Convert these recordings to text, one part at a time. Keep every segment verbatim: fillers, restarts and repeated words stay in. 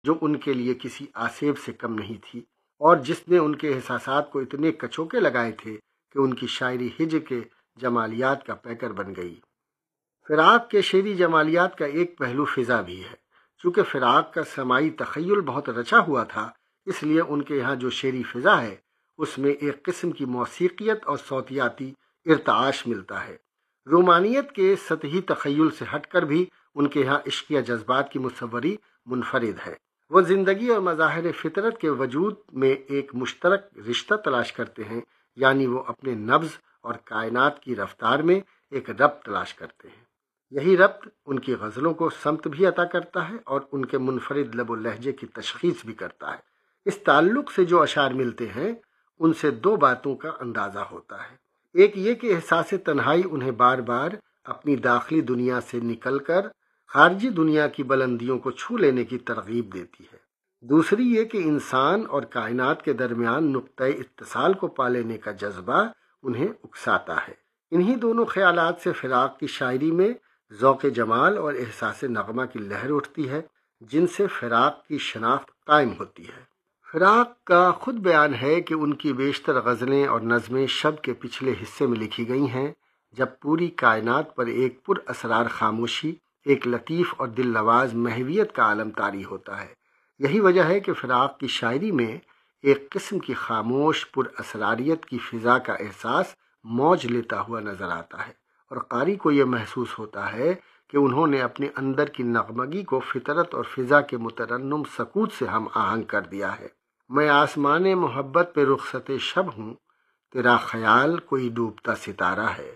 جو ان کے لیے کسی آسیب سے کم نہیں تھی، اور جس نے ان کے احساسات کو اتنے کچوکے لگائے تھے کہ ان کی شاعری ہجر کے جمالیات کا پیکر بن گئی۔ فراق کے شعری جمالیات کا ایک پہلو فضا بھی ہے۔ چونکہ فراق کا سماعی تخیل بہت رچا ہوا تھا، اس لیے ان کے یہاں جو شعری فضا ہے اس میں ایک قسم کی موسیقیت اور صوتیاتی ارتعاش ملتا ہے۔ رومانیت کے سطحی تخیل سے ہٹ کر بھی ان کے یہاں عشقیہ جذبات کی مصوری منفرد ہے۔ وہ زندگی اور مظاہر فطرت کے وجود میں ایک مشترک رشتہ تلاش کرتے ہیں، یعنی وہ اپنے نبض اور کائنات کی رفتار میں ایک ربط تلاش کرتے ہیں۔ یہی ربط ان کی غزلوں کو سمت بھی عطا کرتا ہے اور ان کے منفرد لب و لہجے کی تشخیص بھی کرتا ہے۔ اس تعلق سے جو اشعار ملتے ہیں ان سے دو باتوں کا اندازہ ہوتا ہے۔ ایک یہ کہ احساس تنہائی انہیں بار بار اپنی داخلی دنیا سے نکل کر خارجی دنیا کی بلندیوں کو چھو لینے کی ترغیب دیتی ہے۔ دوسری یہ کہ انسان اور کائنات کے درمیان نقطۂ اتصال کو پا لینے کا جذبہ انہیں اکساتا ہے۔ انہی دونوں خیالات سے فراق کی شاعری میں ذوق جمال اور احساس نغمہ کی لہر اٹھتی ہے، جن سے فراق کی شناخت قائم ہوتی ہے۔ فراق کا خود بیان ہے کہ ان کی بیشتر غزلیں اور نظمیں شب کے پچھلے حصے میں لکھی گئی ہیں، جب پوری کائنات پر ایک پر اسرار خاموشی، ایک لطیف اور دل نواز محویت کا عالم طاری ہوتا ہے۔ یہی وجہ ہے کہ فراق کی شاعری میں ایک قسم کی خاموش پر اسراریت کی فضا کا احساس موج لیتا ہوا نظر آتا ہے، اور قاری کو یہ محسوس ہوتا ہے کہ انہوں نے اپنے اندر کی نغمگی کو فطرت اور فضا کے مترنم سکوت سے ہم آہنگ کر دیا ہے۔ میں آسمان محبت پہ رخصت شب ہوں، تیرا خیال کوئی ڈوبتا ستارہ ہے۔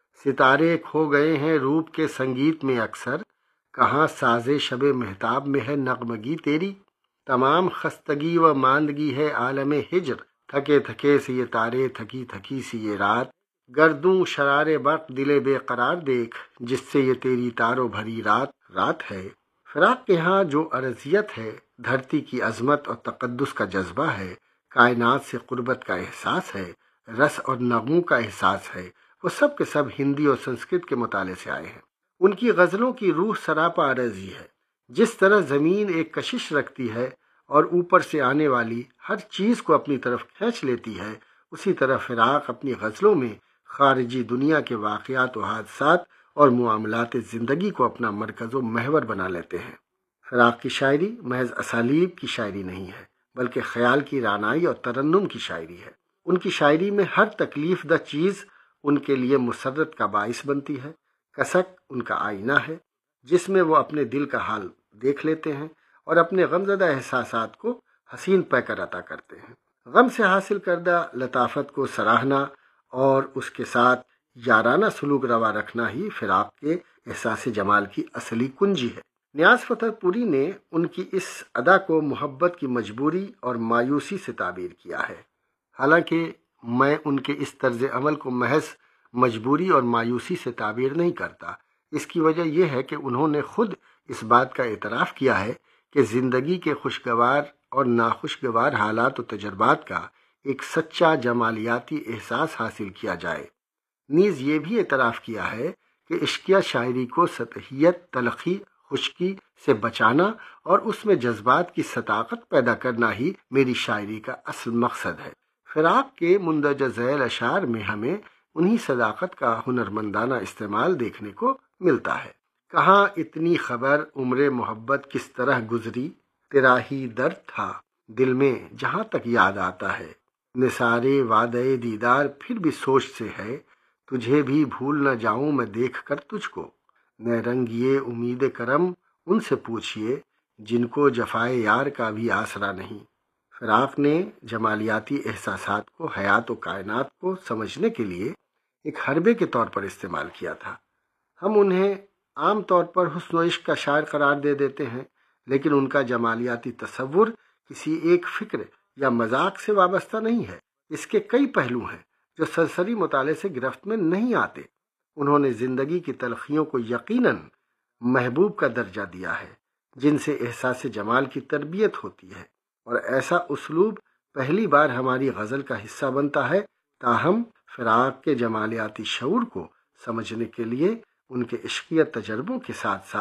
ستارے کھو گئے ہیں روپ کے سنگیت میں اکثر، کہاں ساز شب مہتاب میں ہے نغمگی تیری۔ تمام خستگی و ماندگی ہے عالم ہجر، تھکے تھکے سے یہ تارے، تھکی تھکی سی یہ رات۔ گردوں شرار برق دل بے قرار دیکھ، جس سے یہ تیری تاروں بھری رات رات ہے۔ فراق کے ہاں جو ارضیت ہے، دھرتی کی عظمت اور تقدس کا جذبہ ہے، کائنات سے قربت کا احساس ہے، رس اور نغموں کا احساس ہے، وہ سب کے سب ہندی اور سنسکرت کے مطالعے سے آئے ہیں۔ ان کی غزلوں کی روح سراپا عرضی ہے۔ جس طرح زمین ایک کشش رکھتی ہے اور اوپر سے آنے والی ہر چیز کو اپنی طرف کھینچ لیتی ہے، اسی طرح فراق اپنی غزلوں میں خارجی دنیا کے واقعات و حادثات اور معاملات زندگی کو اپنا مرکز و محور بنا لیتے ہیں۔ فراق کی شاعری محض اسالیب کی شاعری نہیں ہے، بلکہ خیال کی رعنائی اور ترنم کی شاعری ہے۔ ان کی شاعری میں ہر تکلیف دہ چیز ان کے لیے مسرت کا باعث بنتی ہے۔ کسک ان کا آئینہ ہے، جس میں وہ اپنے دل کا حال دیکھ لیتے ہیں اور اپنے غمزدہ احساسات کو حسین پیکر عطا کرتے ہیں۔ غم سے حاصل کردہ لطافت کو سراہنا اور اس کے ساتھ یارانہ سلوک روا رکھنا ہی فراق کے احساس جمال کی اصلی کنجی ہے۔ نیاز فتح پوری نے ان کی اس ادا کو محبت کی مجبوری اور مایوسی سے تعبیر کیا ہے۔ حالانکہ میں ان کے اس طرز عمل کو محض مجبوری اور مایوسی سے تعبیر نہیں کرتا۔ اس کی وجہ یہ ہے کہ انہوں نے خود اس بات کا اعتراف کیا ہے کہ زندگی کے خوشگوار اور ناخوشگوار حالات و تجربات کا ایک سچا جمالیاتی احساس حاصل کیا جائے۔ نیز یہ بھی اعتراف کیا ہے کہ عشقیہ شاعری کو سطحیت، تلخی، خشکی سے بچانا اور اس میں جذبات کی صداقت پیدا کرنا ہی میری شاعری کا اصل مقصد ہے۔ فراق کے مندرجہ ذیل اشعار میں ہمیں انہی صداقت کا ہنرمندانہ استعمال دیکھنے کو ملتا ہے۔ کہاں اتنی خبر عمر محبت کس طرح گزری، تیرا ہی درد تھا دل میں جہاں تک یاد آتا ہے۔ نثارے وعدے دیدار پھر بھی سوچ سے ہے، تجھے بھی بھول نہ جاؤں میں دیکھ کر تجھ کو۔ نہ رنگیے امید کرم ان سے پوچھئے، جن کو جفائے یار کا بھی آسرا نہیں۔ فراق نے جمالیاتی احساسات کو حیات و کائنات کو سمجھنے کے لیے ایک حربے کے طور پر استعمال کیا تھا۔ ہم انہیں عام طور پر حسن و عشق کا شاعر قرار دے دیتے ہیں، لیکن ان کا جمالیاتی تصور کسی ایک فکر یا مذاق سے وابستہ نہیں ہے۔ اس کے کئی پہلو ہیں جو سرسری مطالعے سے گرفت میں نہیں آتے۔ انہوں نے زندگی کی تلخیوں کو یقیناً محبوب کا درجہ دیا ہے، جن سے احساس جمال کی تربیت ہوتی ہے، اور ایسا اسلوب پہلی بار ہماری غزل کا حصہ بنتا ہے۔ تاہم فراق کے جمالیاتی شعور کو سمجھنے کے لیے ان کے عشقیہ تجربوں کے ساتھ ساتھ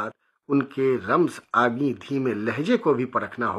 ان کے رمز آگی دھیمے لہجے کو بھی پرکھنا